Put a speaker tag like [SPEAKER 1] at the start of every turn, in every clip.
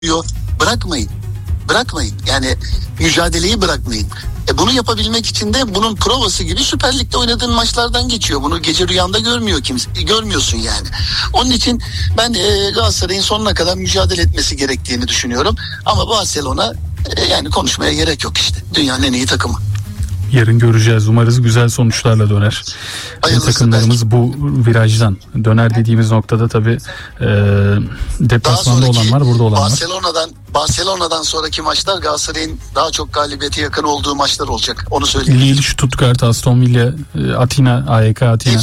[SPEAKER 1] Bırakmayın. Bırakmayın. Yani mücadeleyi bırakmayın. Bunu yapabilmek için de bunun provası gibi Süper Lig'de oynadığın maçlardan geçiyor. Bunu gece rüyanda görmüyorsun yani. Onun için ben Galatasaray'ın sonuna kadar mücadele etmesi gerektiğini düşünüyorum. Ama Barcelona yani konuşmaya gerek yok işte. Dünyanın en iyi takımı.
[SPEAKER 2] Yarın göreceğiz. Umarız güzel sonuçlarla döner. Takımlarımız belki bu virajdan döner dediğimiz noktada tabii deplasmanda olan var, burada olan var.
[SPEAKER 1] Barcelona'dan sonraki maçlar Galatasaray'ın daha çok galibiyete yakın olduğu maçlar olacak. Onu söyleyeyim.
[SPEAKER 2] Lille, Stuttgart, Aston Villa, Atina, AEK Atina.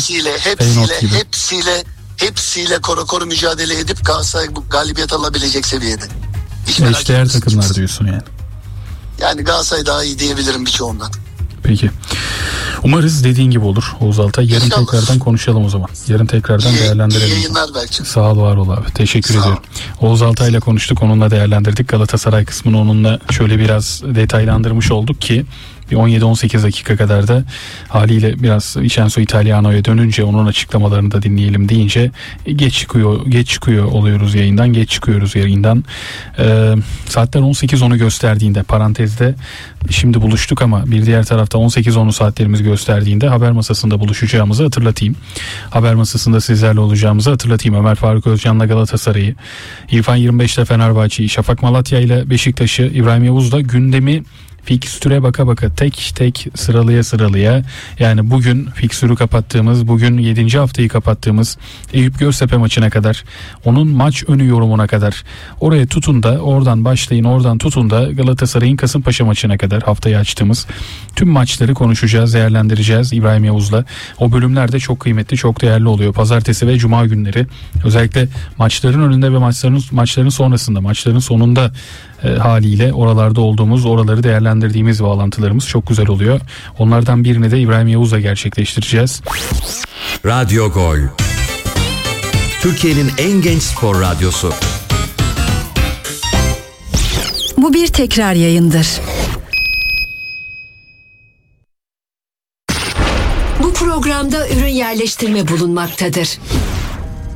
[SPEAKER 1] Hepsiyle koru mücadele edip Galatasaray bu galibiyet alabilecek seviyede.
[SPEAKER 2] Eşdeğer takımlar diyorsun yani.
[SPEAKER 1] Yani Galatasaray daha iyi diyebilirim birçoğundan.
[SPEAKER 2] Peki. Umarız dediğin gibi olur Oğuz Altay. Yarın İnşallah. Tekrardan konuşalım o zaman. Yarın tekrardan değerlendirelim.
[SPEAKER 1] İyi yayınlar belki.
[SPEAKER 2] Sağ ol, var ol abi. Teşekkür ediyorum. Oğuz Altay ile konuştuk. Onunla değerlendirdik. Galatasaray kısmını onunla şöyle biraz detaylandırmış olduk ki 17-18 dakika kadar da haliyle biraz Vincenzo Italiano'ya dönünce onun açıklamalarını da dinleyelim deyince geç çıkıyor oluyoruz yayından. Geç çıkıyoruz yayından. Saatler 18.10'u gösterdiğinde, parantezde şimdi buluştuk ama bir diğer tarafta 18.10'u saatlerimiz gösterdiğinde haber masasında buluşacağımızı hatırlatayım. Haber masasında sizlerle olacağımızı hatırlatayım. Ömer Faruk Özcan'la Galatasaray'ı, İrfan 25'te Fenerbahçe'yi, Şafak Malatya ile Beşiktaş'ı, İbrahim Yavuz'da gündemi fikstüre baka tek tek sıralaya yani bugün fikstürü kapattığımız, bugün 7. haftayı kapattığımız Eyüp Göztepe maçına kadar, onun maç önü yorumuna kadar, oraya tutun da oradan başlayın, oradan tutun da Galatasaray'ın Kasımpaşa maçına kadar haftayı açtığımız tüm maçları konuşacağız, değerlendireceğiz İbrahim Yavuz'la. O bölümler de çok kıymetli, çok değerli oluyor. Pazartesi ve Cuma günleri özellikle maçların önünde ve maçların sonrasında, maçların sonunda haliyle oralarda olduğumuz, oraları değerlendirdiğimiz bağlantılarımız çok güzel oluyor. Onlardan birini de İbrahim Yavuz'la gerçekleştireceğiz.
[SPEAKER 3] Radyo Gol, Türkiye'nin en genç spor radyosu.
[SPEAKER 4] Bu bir tekrar yayındır. Bu programda ürün yerleştirme bulunmaktadır.